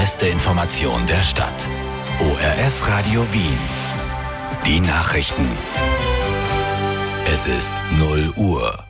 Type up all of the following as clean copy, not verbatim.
beste Information der Stadt. ORF Radio Wien. Die Nachrichten. Es ist 0 Uhr.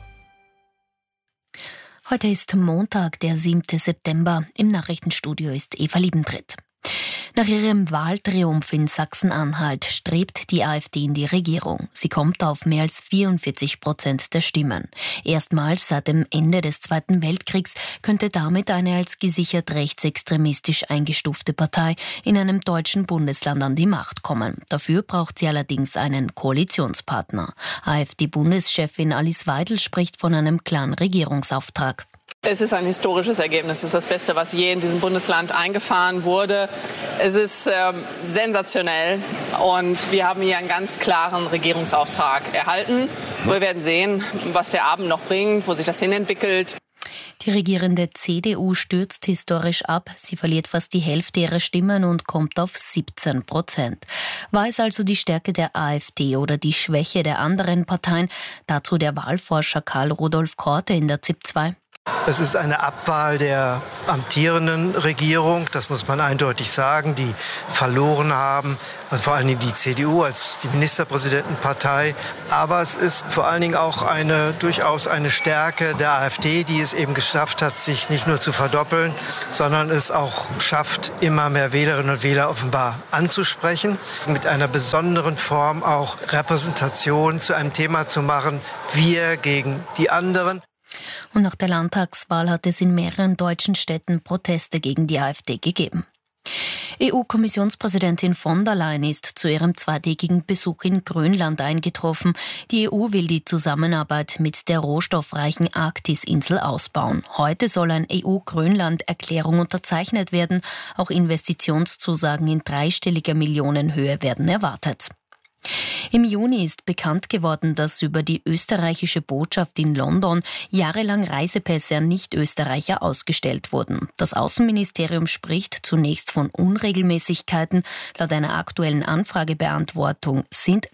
Heute ist Montag, der 7. September. Im Nachrichtenstudio ist Eva Liebentritt. Nach ihrem Wahltriumph in Sachsen-Anhalt strebt die AfD in die Regierung. Sie kommt auf mehr als 44% der Stimmen. Erstmals seit dem Ende des Zweiten Weltkriegs könnte damit eine als gesichert rechtsextremistisch eingestufte Partei in einem deutschen Bundesland an die Macht kommen. Dafür braucht sie allerdings einen Koalitionspartner. AfD-Bundeschefin Alice Weidel spricht von einem klaren Regierungsauftrag. Es ist ein historisches Ergebnis. Es ist das Beste, was je in diesem Bundesland eingefahren wurde. Es ist sensationell und wir haben hier einen ganz klaren Regierungsauftrag erhalten. Wir werden sehen, was der Abend noch bringt, wo sich das hinentwickelt. Die regierende CDU stürzt historisch ab. Sie verliert fast die Hälfte ihrer Stimmen und kommt auf 17%. War es also die Stärke der AfD oder die Schwäche der anderen Parteien? Dazu der Wahlforscher Karl Rudolf Korte in der ZIP 2. Es ist eine Abwahl der amtierenden Regierung, das muss man eindeutig sagen, die verloren haben, vor allen Dingen die CDU als die Ministerpräsidentenpartei. Aber es ist vor allen Dingen auch durchaus eine Stärke der AfD, die es eben geschafft hat, sich nicht nur zu verdoppeln, sondern es auch schafft, immer mehr Wählerinnen und Wähler offenbar anzusprechen, mit einer besonderen Form auch Repräsentation zu einem Thema zu machen, wir gegen die anderen. Und nach der Landtagswahl hat es in mehreren deutschen Städten Proteste gegen die AfD gegeben. EU-Kommissionspräsidentin von der Leyen ist zu ihrem zweitägigen Besuch in Grönland eingetroffen. Die EU will die Zusammenarbeit mit der rohstoffreichen Arktisinsel ausbauen. Heute soll eine EU-Grönland-Erklärung unterzeichnet werden. Auch Investitionszusagen in dreistelliger Millionenhöhe werden erwartet. Im Juni ist bekannt geworden, dass über die österreichische Botschaft in London jahrelang Reisepässe an Nicht-Österreicher ausgestellt wurden. Das Außenministerium spricht zunächst von Unregelmäßigkeiten. Laut einer aktuellen Anfragebeantwortung sind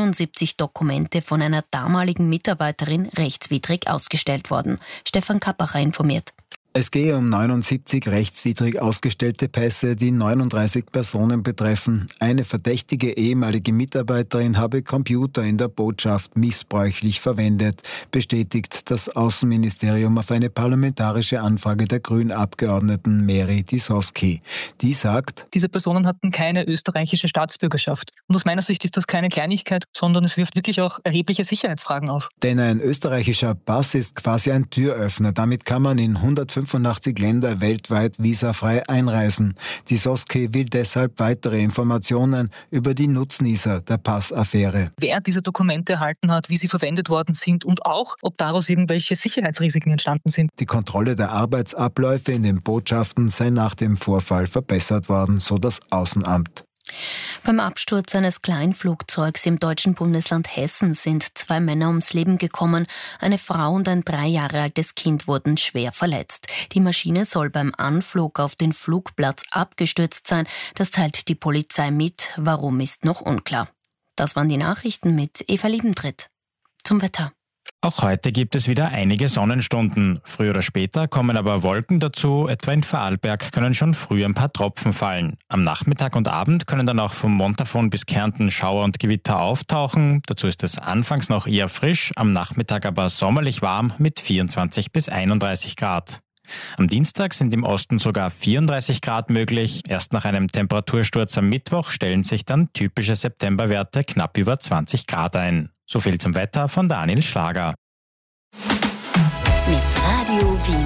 79 Dokumente von einer damaligen Mitarbeiterin rechtswidrig ausgestellt worden. Stefan Kappacher informiert. Es gehe um 79 rechtswidrig ausgestellte Pässe, die 39 Personen betreffen. Eine verdächtige ehemalige Mitarbeiterin habe Computer in der Botschaft missbräuchlich verwendet, bestätigt das Außenministerium auf eine parlamentarische Anfrage der Grünen-Abgeordneten Mary Tisoski. Die sagt, diese Personen hatten keine österreichische Staatsbürgerschaft. Und aus meiner Sicht ist das keine Kleinigkeit, sondern es wirft wirklich auch erhebliche Sicherheitsfragen auf. Denn ein österreichischer Pass ist quasi ein Türöffner. Damit kann man in 185 Länder weltweit visafrei einreisen. Die Soski will deshalb weitere Informationen über die Nutznießer der Passaffäre. Wer diese Dokumente erhalten hat, wie sie verwendet worden sind und auch, ob daraus irgendwelche Sicherheitsrisiken entstanden sind. Die Kontrolle der Arbeitsabläufe in den Botschaften sei nach dem Vorfall verbessert worden, so das Außenamt. Beim Absturz eines Kleinflugzeugs im deutschen Bundesland Hessen sind 2 Männer ums Leben gekommen. Eine Frau und ein 3 Jahre altes Kind wurden schwer verletzt. Die Maschine soll beim Anflug auf den Flugplatz abgestürzt sein. Das teilt die Polizei mit. Warum ist noch unklar. Das waren die Nachrichten mit Eva Liebentritt. Zum Wetter. Auch heute gibt es wieder einige Sonnenstunden. Früher oder später kommen aber Wolken dazu. Etwa in Vorarlberg können schon früh ein paar Tropfen fallen. Am Nachmittag und Abend können dann auch vom Montafon bis Kärnten Schauer und Gewitter auftauchen. Dazu ist es anfangs noch eher frisch, am Nachmittag aber sommerlich warm mit 24 bis 31 Grad. Am Dienstag sind im Osten sogar 34 Grad möglich. Erst nach einem Temperatursturz am Mittwoch stellen sich dann typische Septemberwerte knapp über 20 Grad ein. So viel zum Wetter von Daniel Schlager. Mit Radio Wien.